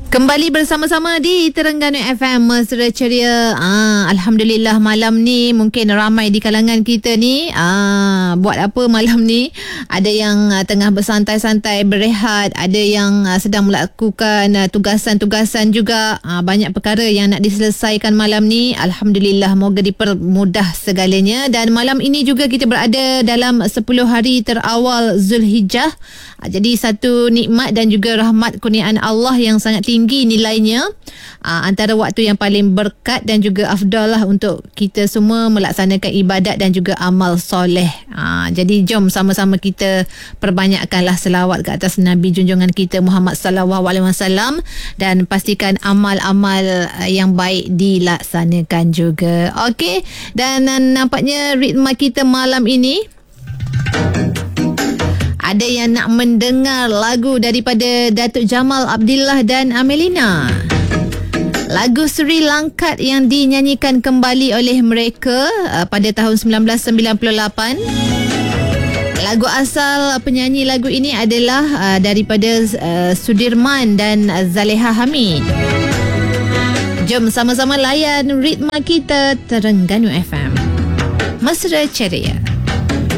Kembali bersama-sama di Terengganu FM Mesra Ceria. Alhamdulillah malam ni mungkin ramai di kalangan kita ni buat apa malam ni. Ada yang tengah bersantai-santai berehat, ada yang sedang melakukan tugasan-tugasan juga. Banyak perkara yang nak diselesaikan malam ni. Alhamdulillah, moga dipermudah segalanya. Dan malam ini juga kita berada dalam 10 hari terawal Zulhijjah. Jadi satu nikmat dan juga rahmat kurniaan Allah yang sangat tinggi nilainya. Antara waktu yang paling berkat dan juga afdal lah untuk kita semua melaksanakan ibadat dan juga amal soleh. Jadi jom sama-sama kita perbanyakkanlah selawat ke atas Nabi junjungan kita Muhammad sallallahu alaihi wasallam dan pastikan amal-amal yang baik dilaksanakan juga. Okey, dan nampaknya ritma kita malam ini ada yang nak mendengar lagu daripada Datuk Jamal Abdillah dan Amelina. Lagu Sri Langkat yang dinyanyikan kembali oleh mereka pada tahun 1998. Lagu asal penyanyi lagu ini adalah daripada Sudirman dan Zaleha Hamid. Jom sama-sama layan ritma kita Terengganu FM Mesra Ceria.